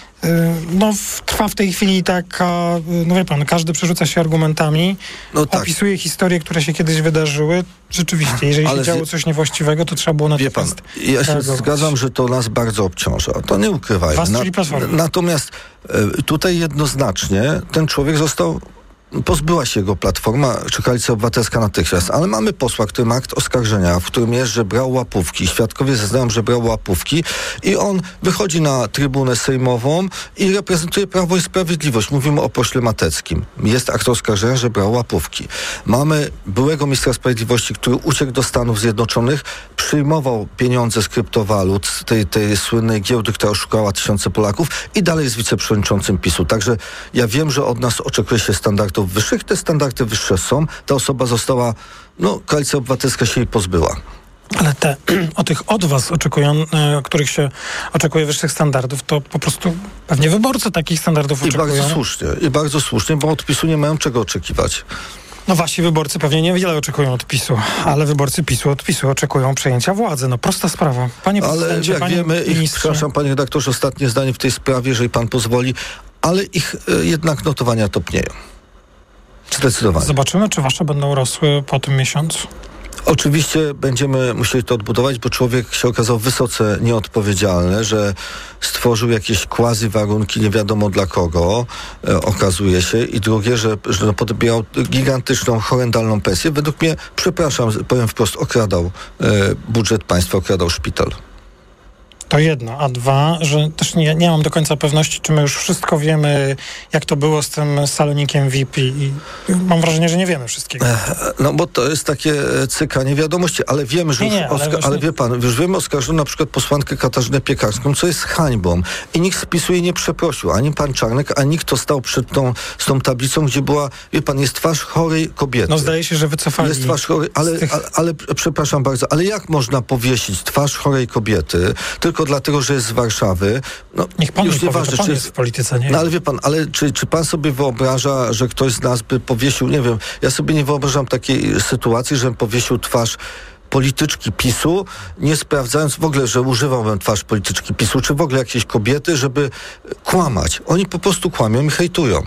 No, trwa w tej chwili taka, no wie pan, każdy przerzuca się argumentami, no tak. opisuje historie, które się kiedyś wydarzyły. Rzeczywiście, jeżeli ale się działo coś niewłaściwego, to trzeba było na wie pan, ja się reagować. zgadzam, że to nas bardzo obciąża. To nie ukrywajmy. Was, czyli Platformy. Natomiast y, tutaj jednoznacznie ten człowiek został pozbyła się jego Platforma czy Koalicja Obywatelska natychmiast, ale mamy posła, który ma akt oskarżenia, w którym jest, że brał łapówki. Świadkowie zeznają, że brał łapówki i on wychodzi na trybunę sejmową i reprezentuje Prawo i Sprawiedliwość. Mówimy o pośle Mateckim. Jest akt oskarżenia, że brał łapówki. Mamy byłego ministra sprawiedliwości, który uciekł do Stanów Zjednoczonych, przyjmował pieniądze z kryptowalut, z tej, tej słynnej giełdy, która oszukała tysiące Polaków i dalej jest wiceprzewodniczącym PiSu. Także ja wiem, że od nas oczekuje się standardów wyższych. Te standardy wyższe są. Ta osoba została, no, Koalicja Obywatelska się jej pozbyła. Ale te, o tych od was oczekują, e, których się oczekuje wyższych standardów, to po prostu pewnie wyborcy takich standardów I oczekują. I bardzo słusznie, i bardzo słusznie, bo od PiSu nie mają czego oczekiwać. No wasi wyborcy pewnie niewiele oczekują od PiSu, ale wyborcy PiSu od PiSu oczekują przejęcia władzy. No prosta sprawa. Panie prezydencie, ale jak panie wiemy, ich, ministrze... przepraszam, panie redaktorze, ostatnie zdanie w tej sprawie, jeżeli pan pozwoli, ale ich e, jednak notowania topnieją. Zdecydowanie. Zobaczymy, czy wasze będą rosły po tym miesiącu. Oczywiście będziemy musieli to odbudować, bo człowiek się okazał wysoce nieodpowiedzialny, że stworzył jakieś quasi warunki nie wiadomo dla kogo, e, okazuje się. I drugie, że, że podbierał gigantyczną, horrendalną pensję. Według mnie, przepraszam, powiem wprost, okradał e, budżet państwa, okradał szpital. To jedno, a dwa, że też nie, nie mam do końca pewności, czy my już wszystko wiemy, jak to było z tym salonikiem V I P i mam wrażenie, że nie wiemy wszystkiego. No bo to jest takie cykanie wiadomości, ale wiemy, że nie, nie, już ale, oska- właśnie... ale wie pan, już wiemy oskarżono na przykład posłankę Katarzynę Piekarską, co jest hańbą i nikt z PiSu jej nie przeprosił, ani pan Czarnek, ani nikt, kto stał przed tą, z tą tablicą, gdzie była, wie pan, jest twarz chorej kobiety. No zdaje się, że wycofali. Jest twarz chorej, ale, tych... ale, ale przepraszam bardzo, ale jak można powiesić twarz chorej kobiety, tylko dlatego, że jest z Warszawy? No, niech pan już mi powie, ważne, pan czy jest w polityce, nie? No ale wie pan, ale czy, czy pan sobie wyobraża, że ktoś z nas by powiesił, nie wiem, ja sobie nie wyobrażam takiej sytuacji, że powiesił twarz polityczki PiSu, nie sprawdzając w ogóle, że używałbym twarz polityczki PiSu, czy w ogóle jakiejś kobiety, żeby kłamać. Oni po prostu kłamią i hejtują.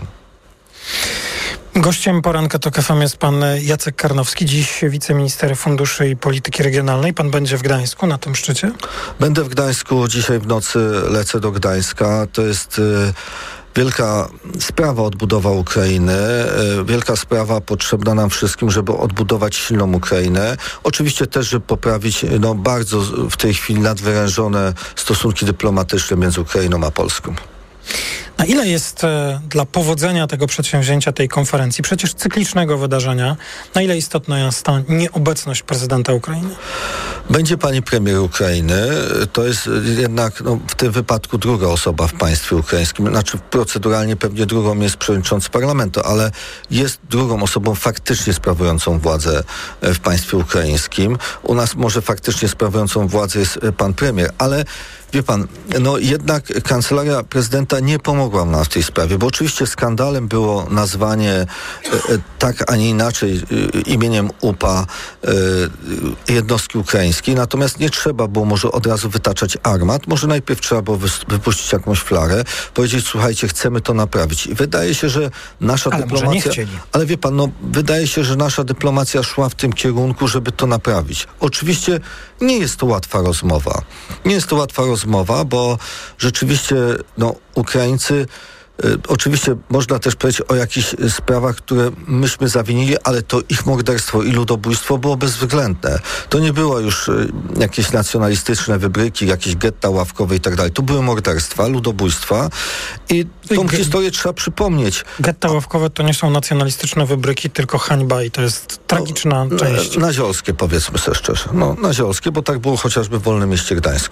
Gościem poranka TOK F M jest pan Jacek Karnowski, dziś wiceminister funduszy i polityki regionalnej. Pan będzie w Gdańsku na tym szczycie? Będę w Gdańsku, dzisiaj w nocy lecę do Gdańska. To jest y, wielka sprawa odbudowa Ukrainy, y, wielka sprawa potrzebna nam wszystkim, żeby odbudować silną Ukrainę. Oczywiście też, żeby poprawić no, bardzo w tej chwili nadwyrężone stosunki dyplomatyczne między Ukrainą a Polską. Na ile jest e, dla powodzenia tego przedsięwzięcia, tej konferencji, przecież cyklicznego wydarzenia, na ile istotna jest ta nieobecność prezydenta Ukrainy? Będzie pani premier Ukrainy. To jest jednak no, w tym wypadku druga osoba w państwie ukraińskim. Znaczy proceduralnie pewnie drugą jest przewodniczący parlamentu, ale jest drugą osobą faktycznie sprawującą władzę w państwie ukraińskim. U nas może faktycznie sprawującą władzę jest pan premier, ale wie pan, no jednak kancelaria prezydenta nie pomogła nam w tej sprawie, bo oczywiście skandalem było nazwanie e, tak, a nie inaczej e, imieniem U P A e, jednostki ukraińskiej, natomiast nie trzeba było może od razu wytaczać armat, może najpierw trzeba było wy, wypuścić jakąś flarę, powiedzieć, słuchajcie, chcemy to naprawić. I wydaje się, że nasza ale dyplomacja... Może nie chcieli. Ale wie pan, no wydaje się, że nasza dyplomacja szła w tym kierunku, żeby to naprawić. Oczywiście nie jest to łatwa rozmowa. Nie jest to łatwa rozmowa, bo rzeczywiście no, Ukraińcy Oczywiście można też powiedzieć o jakichś sprawach, które myśmy zawinili, ale to ich morderstwo i ludobójstwo było bezwzględne. To nie było już jakieś nacjonalistyczne wybryki, jakieś getta ławkowe i tak dalej. To były morderstwa, ludobójstwa i tą G- historię trzeba przypomnieć. Getta ławkowe to nie są nacjonalistyczne wybryki, tylko hańba i to jest tragiczna no, część. Naziolskie, powiedzmy sobie szczerze. No, naziolskie, bo tak było chociażby w Wolnym Mieście Gdańsku.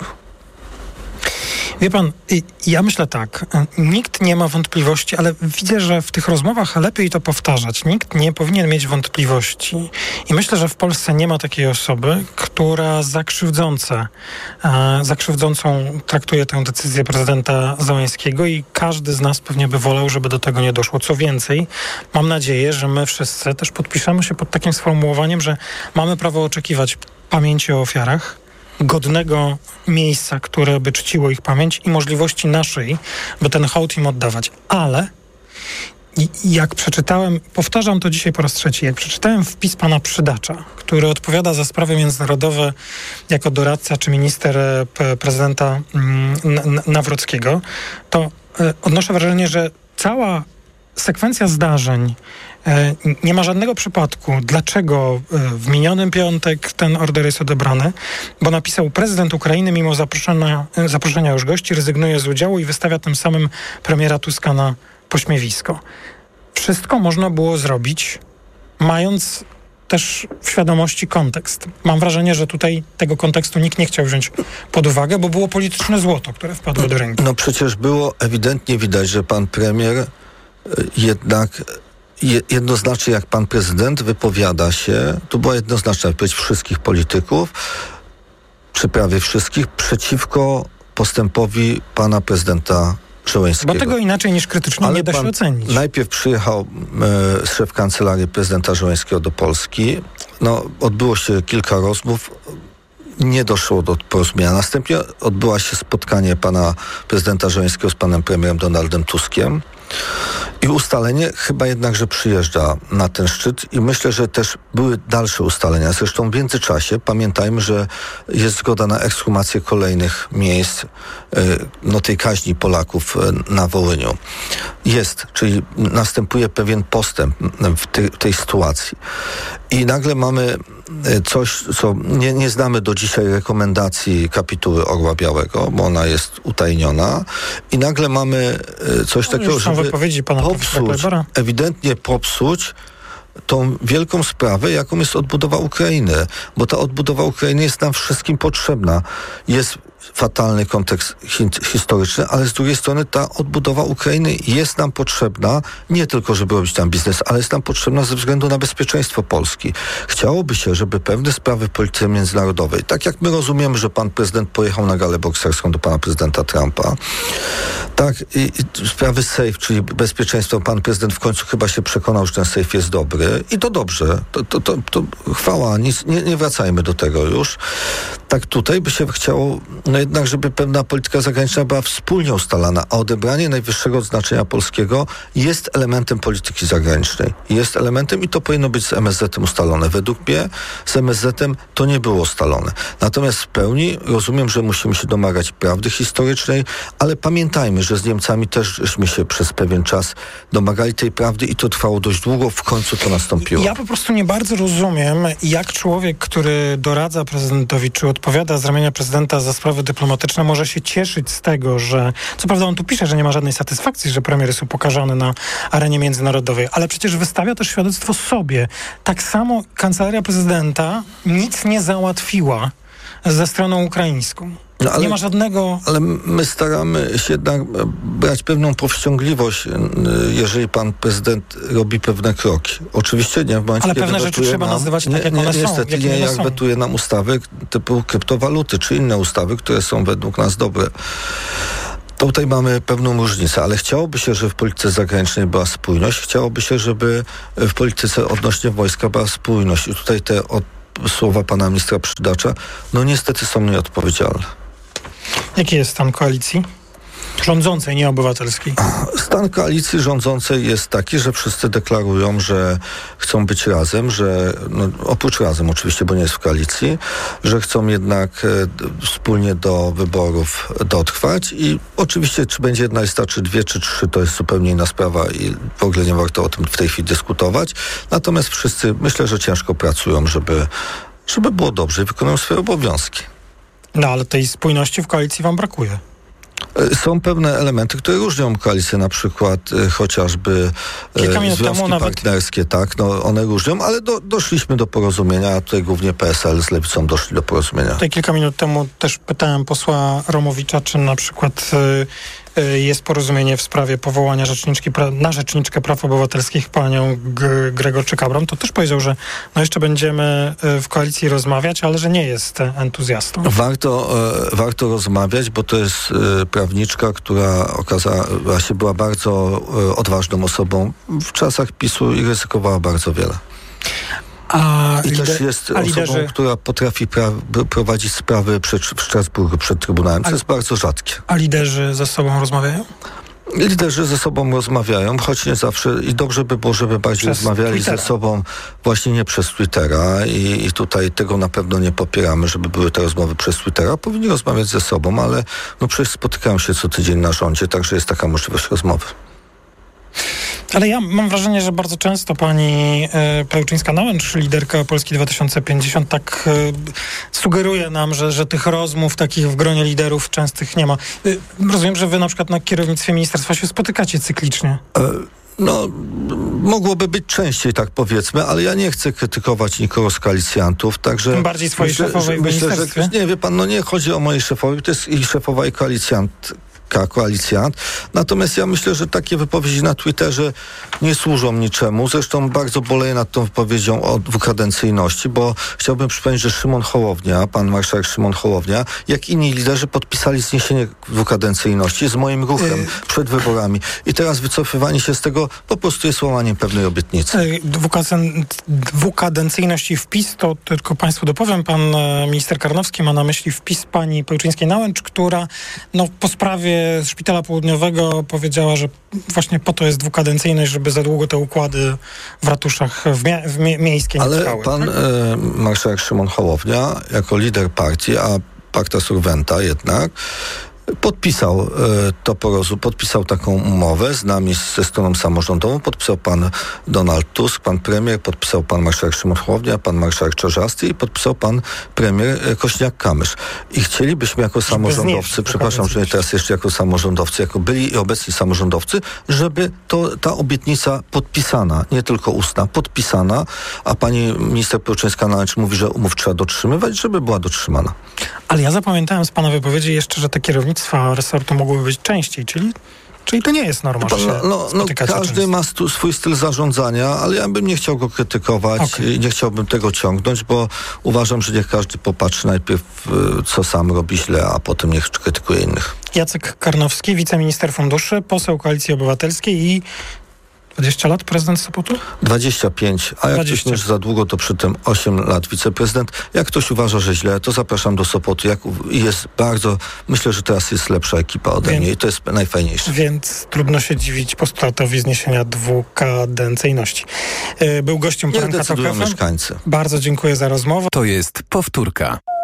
Wie pan, ja myślę tak, nikt nie ma wątpliwości, ale widzę, że w tych rozmowach lepiej to powtarzać. Nikt nie powinien mieć wątpliwości. I myślę, że w Polsce nie ma takiej osoby, która za krzywdzące, za krzywdzącą traktuje tę decyzję prezydenta Załęskiego i każdy z nas pewnie by wolał, żeby do tego nie doszło. Co więcej, mam nadzieję, że my wszyscy też podpiszemy się pod takim sformułowaniem, że mamy prawo oczekiwać pamięci o ofiarach, godnego miejsca, które by czciło ich pamięć i możliwości naszej, by ten hołd im oddawać. Ale jak przeczytałem, powtarzam to dzisiaj po raz trzeci, jak przeczytałem wpis pana Przydacza, który odpowiada za sprawy międzynarodowe jako doradca czy minister prezydenta Nawrockiego, to odnoszę wrażenie, że cała sekwencja zdarzeń, nie ma żadnego przypadku, dlaczego w minionym piątek ten order jest odebrany, bo napisał: prezydent Ukrainy mimo zaproszenia, zaproszenia już gości rezygnuje z udziału i wystawia tym samym premiera Tuska na pośmiewisko. Wszystko można było zrobić, mając też w świadomości kontekst. Mam wrażenie, że tutaj tego kontekstu nikt nie chciał wziąć pod uwagę, bo było polityczne złoto, które wpadło do ręki. No przecież było ewidentnie widać, że pan premier jednak jednoznacznie, jak pan prezydent wypowiada się, to była jednoznaczna wypowiedź wszystkich polityków, czy prawie wszystkich, przeciwko postępowi pana prezydenta Załęskiego. Bo tego inaczej niż krytycznie nie da się ocenić. Najpierw przyjechał e, szef kancelarii prezydenta Załęskiego do Polski. No, odbyło się kilka rozmów. Nie doszło do porozumienia. Następnie odbyło się spotkanie pana prezydenta Załęskiego z panem premierem Donaldem Tuskiem. I ustalenie chyba jednak, że przyjeżdża na ten szczyt i myślę, że też były dalsze ustalenia. Zresztą w międzyczasie pamiętajmy, że jest zgoda na ekshumację kolejnych miejsc no, tej kaźni Polaków na Wołyniu. Jest, czyli następuje pewien postęp w, ty, tej sytuacji. I nagle mamy coś, co nie, nie znamy do dzisiaj rekomendacji kapituły Orła Białego, bo ona jest utajniona. I nagle mamy coś no, takiego, żeby popsuć, ewidentnie popsuć tą wielką sprawę, jaką jest odbudowa Ukrainy. Bo ta odbudowa Ukrainy jest nam wszystkim potrzebna. Jest fatalny kontekst hi- historyczny, ale z drugiej strony ta odbudowa Ukrainy jest nam potrzebna nie tylko, żeby robić tam biznes, ale jest nam potrzebna ze względu na bezpieczeństwo Polski. Chciałoby się, żeby pewne sprawy w polityce międzynarodowej, tak jak my rozumiemy, że pan prezydent pojechał na galę bokserską do pana prezydenta Trumpa, tak i, i sprawy safe, czyli bezpieczeństwo, pan prezydent w końcu chyba się przekonał, że ten safe jest dobry i to dobrze, to, to, to, to chwała, nic, nie, nie wracajmy do tego już. Tak tutaj by się chciało no jednak, żeby pewna polityka zagraniczna była wspólnie ustalana, a odebranie najwyższego odznaczenia polskiego jest elementem polityki zagranicznej. Jest elementem i to powinno być z M S Z-em ustalone. Według mnie z M S Z-em to nie było ustalone. Natomiast w pełni rozumiem, że musimy się domagać prawdy historycznej, ale pamiętajmy, że z Niemcami teżśmy się przez pewien czas domagali tej prawdy i to trwało dość długo, w końcu to nastąpiło. Ja po prostu nie bardzo rozumiem, jak człowiek, który doradza prezydentowi, czy odpowiada z ramienia prezydenta za sprawy dyplomatyczne, może się cieszyć z tego, że co prawda on tu pisze, że nie ma żadnej satysfakcji, że premier jest upokarzany na arenie międzynarodowej, ale przecież wystawia też świadectwo sobie. Tak samo kancelaria prezydenta nic nie załatwiła ze stroną ukraińską. No ale, nie ma żadnego... Ale my staramy się jednak brać pewną powściągliwość, jeżeli pan prezydent robi pewne kroki. Oczywiście nie w momencie, ale pewne rzeczy trzeba nam, nazywać tak, nie, jak nie, one niestety, są. Nie, nie jak są. wetuje nam ustawy typu kryptowaluty, czy inne ustawy, które są według nas dobre. Tutaj mamy pewną różnicę, ale chciałoby się, żeby w polityce zagranicznej była spójność. Chciałoby się, żeby w polityce odnośnie wojska była spójność. I tutaj te od, słowa pana ministra Przydacza, no niestety są nieodpowiedzialne. Jaki jest stan koalicji? Rządzącej, nie obywatelskiej. Stan koalicji rządzącej jest taki, że wszyscy deklarują, że chcą być razem, że no, oprócz razem oczywiście, bo nie jest w koalicji, że chcą jednak e, wspólnie do wyborów dotrwać i oczywiście czy będzie jedna lista, czy dwie, czy trzy, to jest zupełnie inna sprawa i w ogóle nie warto o tym w tej chwili dyskutować. Natomiast wszyscy myślę, że ciężko pracują, żeby, żeby było dobrze i wykonują swoje obowiązki. No ale tej spójności w koalicji wam brakuje. Są pewne elementy, które różnią koalicję, na przykład e, chociażby e, związki nawet... partnerskie, tak, no one różnią, ale do, doszliśmy do porozumienia, a tutaj głównie P S L z Lewicą doszli do porozumienia. Tutaj kilka minut temu też pytałem posła Romowicza, czy na przykład y, y, jest porozumienie w sprawie powołania rzeczniczki pra- na rzeczniczkę praw obywatelskich panią G- Gregorczyk-Abram. To też powiedział, że no jeszcze będziemy y, w koalicji rozmawiać, ale że nie jest entuzjastą. Warto, e, warto rozmawiać, bo to jest e, prawniczka, która okazała się, była bardzo e, odważną osobą w czasach PiSu i ryzykowała bardzo wiele. A I lider, też jest a osobą, liderzy, która potrafi pra- prowadzić sprawy przed, w Strasburgu przed Trybunałem, co a, jest bardzo rzadkie. a liderzy ze sobą rozmawiają? Liderzy ze sobą rozmawiają, choć nie zawsze i dobrze by było, żeby bardziej Przez rozmawiali Twittera. ze sobą właśnie nie przez Twittera i, i tutaj tego na pewno nie popieramy, żeby były te rozmowy przez Twittera. Powinni rozmawiać ze sobą, ale no przecież spotykają się co tydzień na rządzie, także jest taka możliwość rozmowy. Ale ja mam wrażenie, że bardzo często pani e, Pełczyńska-Nałęcz, liderka Polski dwa tysiące pięćdziesiąt, tak e, sugeruje nam, że, że tych rozmów takich w gronie liderów częstych nie ma. E, rozumiem, że wy na przykład na kierownictwie ministerstwa się spotykacie cyklicznie. E, no, mogłoby być częściej, tak powiedzmy, ale ja nie chcę krytykować nikogo z koalicjantów, także... Tym bardziej swojej myślę, szefowej że, w myślę, ministerstwie. że, nie, wie pan, no nie chodzi o mojej szefowej, to jest i szefowa i koalicjant. koalicjant. Natomiast ja myślę, że takie wypowiedzi na Twitterze nie służą niczemu. Zresztą bardzo boleję nad tą wypowiedzią o dwukadencyjności, bo chciałbym przypomnieć, że Szymon Hołownia, pan marszałek Szymon Hołownia, jak inni liderzy podpisali zniesienie dwukadencyjności z moim ruchem yy. przed wyborami. I teraz wycofywanie się z tego po prostu jest łamaniem pewnej obietnicy. Yy, dwukaden- dwukadencyjność i wpis, to tylko państwu dopowiem. Pan e, minister Karnowski ma na myśli wpis pani Pełczyńskiej-Nałęcz, która no, po sprawie Szpitala Południowego powiedziała, że właśnie po to jest dwukadencyjność, żeby za długo te układy w ratuszach w, mia- w mie- miejskie nie Ale trwały. pan tak? e, marszałek Szymon Hołownia jako lider partii, a pacta surventa jednak, podpisał e, to porozu, podpisał taką umowę z nami, ze stroną samorządową, podpisał pan Donald Tusk, pan premier, podpisał pan marszałek Szymon Hołownia, pan marszałek Czarzasty i podpisał pan premier e, Kośniak-Kamysz. I chcielibyśmy jako samorządowcy, przepraszam, że nie teraz jeszcze jako samorządowcy, jako byli i obecni samorządowcy, żeby to, ta obietnica podpisana, nie tylko ustna, podpisana, a pani minister Pełczyńska-Nałęcz mówi, że umów trzeba dotrzymywać, żeby była dotrzymana. Ale ja zapamiętałem z pana wypowiedzi jeszcze, że te kierownictwa resortu mogłyby być częściej, czyli, czyli to nie jest norma, że się no, no, no, każdy często. ma stu, swój styl zarządzania, ale ja bym nie chciał go krytykować Okay. i nie chciałbym tego ciągnąć, bo uważam, że niech każdy popatrzy najpierw, co sam robi źle, a potem niech krytykuje innych. Jacek Karnowski, wiceminister funduszy, poseł Koalicji Obywatelskiej i dwadzieścia lat prezydent Sopotu? dwadzieścia pięć, a jak dwadzieścia. ktoś nie za długo, to przy tym osiem lat wiceprezydent. Jak ktoś uważa, że źle, to zapraszam do Sopotu. Jak jest bardzo, myślę, że teraz jest lepsza ekipa ode Więc, mnie i to jest najfajniejsze. Więc trudno się dziwić postulatowi zniesienia dwukadencyjności. Był gościem Niech poranka decydują Tok F M. mieszkańcy. Bardzo dziękuję za rozmowę. To jest powtórka.